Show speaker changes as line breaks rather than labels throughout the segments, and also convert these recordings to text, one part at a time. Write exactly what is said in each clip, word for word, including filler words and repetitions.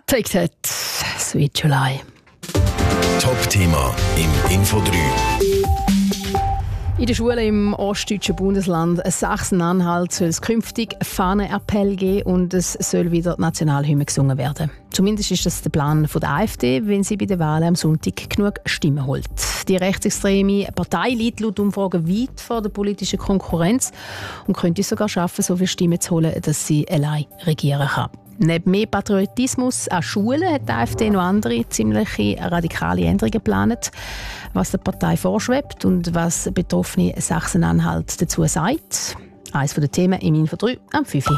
Take that, Sweet July.
Top-Thema im Info drei.
In den Schulen im ostdeutschen Bundesland Sachsen-Anhalt soll es künftig Fahnenappell geben und es soll wieder die Nationalhymne gesungen werden. Zumindest ist das der Plan von der AfD, wenn sie bei den Wahlen am Sonntag genug Stimmen holt. Die rechtsextreme Partei liegt laut Umfragen weit vor der politischen Konkurrenz und könnte es sogar schaffen, so viele Stimmen zu holen, dass sie allein regieren kann. Neben mehr Patriotismus an Schulen hat die AfD noch andere ziemlich radikale Änderungen geplant, was der Partei vorschwebt und was betroffene Sachsen-Anhalt dazu sagt. Eines der Themen im Info drei am fünf Uhr.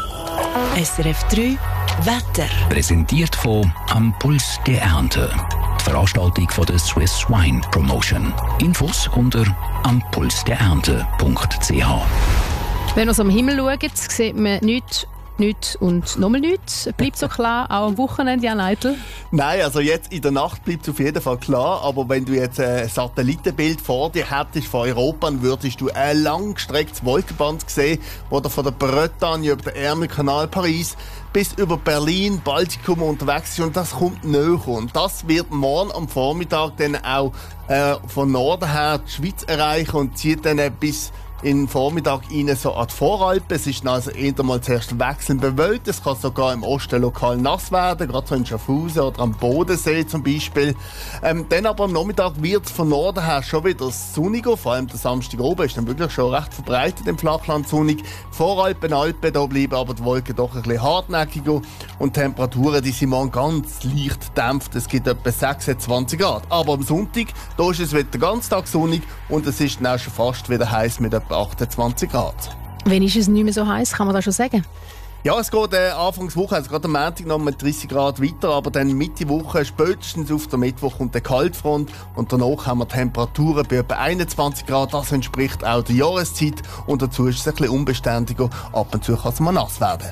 S R F drei Wetter.
Präsentiert von «Am Puls der Ernte». Die Veranstaltung von der Swiss Wine Promotion. Infos unter am puls der ernte punkt c h.
Wenn man so am Himmel schaut, sieht man nichts. Nichts und nochmal nichts. Bleibt so klar, auch am Wochenende, Jan Eitel?
Nein, also jetzt in der Nacht bleibt es auf jeden Fall klar, aber wenn du jetzt ein Satellitenbild vor dir hättest von Europa, dann würdest du ein langgestrecktes Wolkenband sehen, das von der Bretagne über den Ärmelkanal Paris bis über Berlin, Baltikum unterwegs ist und das kommt näher. Und das wird morgen am Vormittag dann auch äh, von Norden her die Schweiz erreichen und zieht dann bis in den Vormittag rein so an die Voralpen. Es ist also eher mal zuerst wechselnd bewölkt. Es kann sogar im Osten lokal nass werden, gerade so in Schaffhausen oder am Bodensee zum Beispiel. Ähm, dann aber am Nachmittag wird es von Norden her schon wieder sonniger. Vor allem der Samstag oben ist dann wirklich schon recht verbreitet im Flachland sonnig. Voralpen, Alpen, da bleiben aber die Wolken doch ein bisschen hartnäckiger. Und die Temperaturen, die sind morgen ganz leicht gedämpft. Es gibt etwa sechsundzwanzig Grad. Aber am Sonntag, da ist es wieder den ganzen Tag sonnig und es ist dann auch schon fast wieder heiß mit etwa achtundzwanzig Grad.
Wenn ist es nicht mehr so heiß, kann man das schon sagen?
Ja, es geht äh, Anfangswoche, also gerade am Montag noch mit dreißig Grad weiter, aber dann Mitte Woche, spätestens auf der Mittwoch kommt der Kaltfront und danach haben wir Temperaturen bei etwa einundzwanzig Grad, das entspricht auch der Jahreszeit und dazu ist es ein bisschen unbeständiger, ab und zu kann es mal nass werden.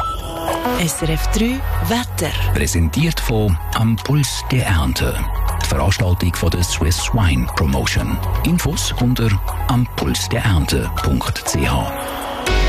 S R F drei Wetter.
Präsentiert von «Am Puls der Ernte». Die Veranstaltung von der Swiss Wine Promotion. Infos unter am puls der ernte punkt c h.